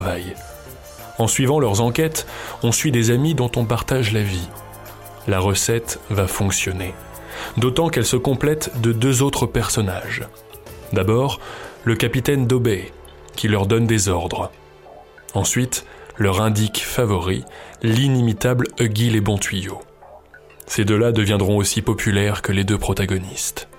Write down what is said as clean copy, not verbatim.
travail. En suivant leurs enquêtes, on suit des amis dont on partage la vie. La recette va fonctionner, d'autant qu'elle se complète de 2 autres personnages. D'abord, le capitaine Dobey, qui leur donne des ordres. Ensuite, leur indique favori, l'inimitable Huggy les Bons Tuyaux. Ces 2-là deviendront aussi populaires que les 2 protagonistes.